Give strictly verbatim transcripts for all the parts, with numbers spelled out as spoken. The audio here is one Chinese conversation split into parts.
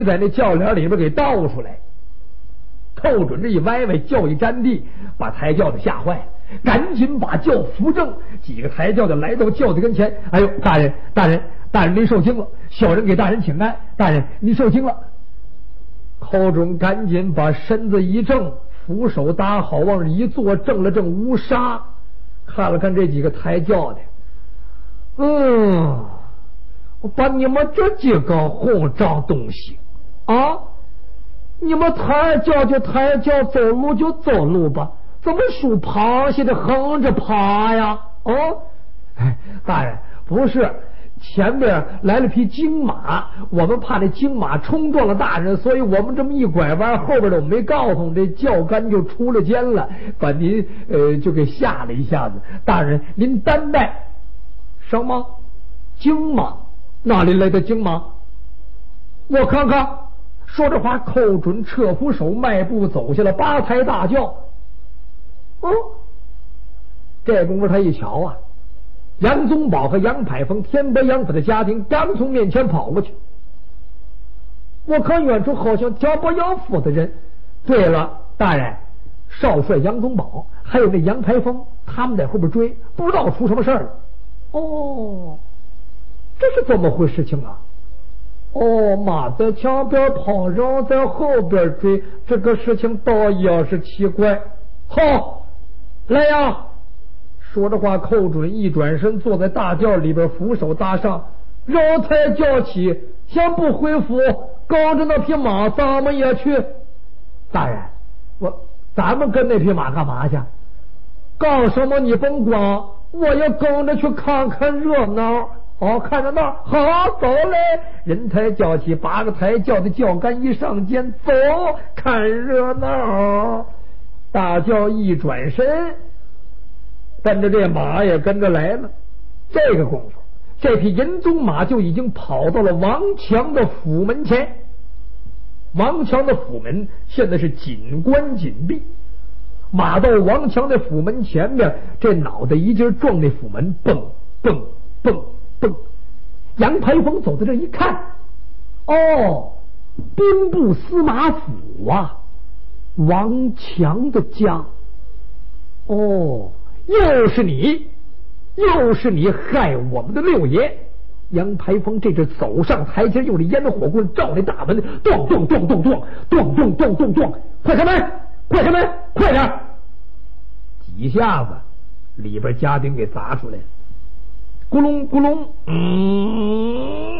在那轿帘里边给倒出来。寇准这一歪歪，轿一沾地，把抬轿的吓坏了，赶紧把轿扶正。几个抬轿的来到轿的跟前，哎呦，大人，大人，大人，您受惊了，小人给大人请安。大人，您受惊了。寇准赶紧把身子一正，扶手搭好，往一坐，正了正乌纱，看了看这几个抬轿的，嗯，我把你们这几个混账东西啊！你们抬轿就抬轿，走路就走路吧，怎么属螃蟹的横着爬呀？哦，哎，大人，不是，前边来了匹金马，我们怕那金马冲撞了大人，所以我们这么一拐弯，后边的我没告诉，这轿杆就出了尖了，把您呃就给吓了一下子。大人，您担待什么？金马？哪里来的金马？我看看。说着话，寇准撤扶手，迈步走下了八抬大轿。哦，这功夫他一瞧啊，杨宗保和杨排风、天伯杨府的家丁刚从面前跑过去。我看远处好像天伯杨府的人。对了，大人，少帅杨宗保还有那杨排风，他们在后边追，不知道出什么事儿了。哦，这是怎么回事情啊？哦，马在前边跑，人在后边追，这个事情倒也是奇怪。好，来呀！说着话，寇准一转身，坐在大轿里边，扶手搭上，让抬轿起，先不回府，跟着那匹马，咱们也去。大人，我咱们跟那匹马干嘛去？干什么你甭管，我也跟着去看看热闹。哦，看着那儿，好，走嘞！人抬轿起，八个抬轿的轿杆一上肩，走，看热闹。大轿一转身，跟着这马也跟着来了。这个功夫，这匹银鬃马就已经跑到了王强的府门前。王强的府门现在是紧关紧闭，马到王强的府门前面，这脑袋一劲撞那府门，蹦蹦蹦蹦。杨排风走到这一看，哦，兵部司马府啊，王强的家。哦，又是你，又是你害我们的六爷！杨排风这阵走上台阶，用着烟火棍照那大门，咚咚咚咚咚咚咚咚咚咚，快开门，快开门，快点！几下子，里边家丁给砸出来了。咕隆咕隆，嗯，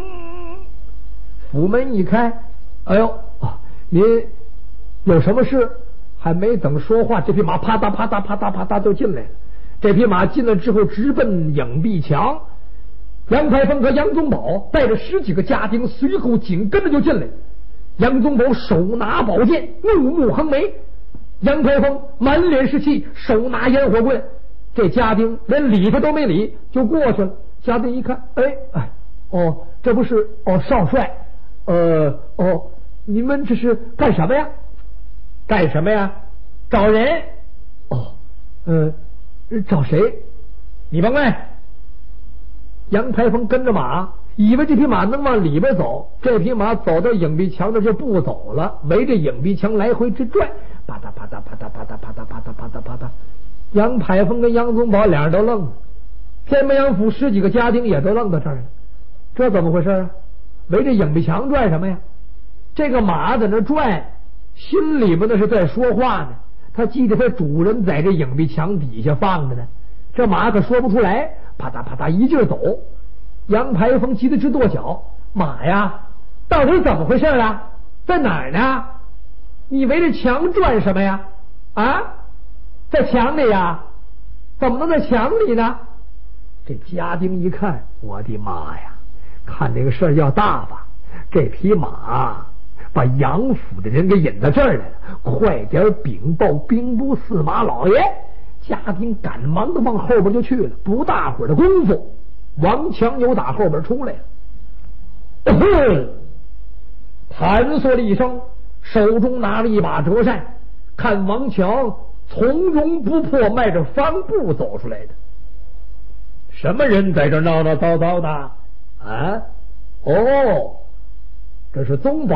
府门一开，哎呦，您有什么事？还没等说话，这匹马啪嗒啪嗒啪嗒啪嗒就进来了。这匹马进来之后，直奔影壁墙。杨排风和杨宗保带着十几个家丁，随后紧跟着就进来。杨宗保手拿宝剑，怒目横眉；杨排风满脸是气，手拿烟火棍。这家丁连理他都没理，就过去了。家丁一看，哎哎，哦，这不是哦少帅，呃哦，你们这是干什么呀？干什么呀？找人。哦，呃，找谁？你甭问。杨排风跟着马，以为这匹马能往里边走，这匹马走到影壁墙那就不走了，围着影壁墙来回直转，啪嗒啪嗒啪嗒啪嗒啪嗒啪嗒啪嗒啪嗒。杨排风跟杨宗保俩人都愣了，天门杨府十几个家丁也都愣到这儿了，这怎么回事啊？围着影壁墙转什么呀？这个马在那转，心里边那是在说话呢，他记得他主人在这影壁墙底下放着呢，这马可说不出来，啪嗒啪嗒一劲走。杨排风急得直跺脚，马呀，到底怎么回事啊？在哪儿呢？你围着墙转什么呀？啊？在墙里呀？怎么能在墙里呢？这家丁一看，我的妈呀，看这个事儿要大吧，这匹马把杨府的人给引到这儿来了，快点禀报兵部司马老爷。家丁赶忙的往后边就去了，不大会儿的功夫，王强又打后边出来了，弹嗦了一声，手中拿了一把折扇，看王强从容不迫，迈着帆步走出来的。什么人在这闹闹叨叨的啊？哦， 这是总把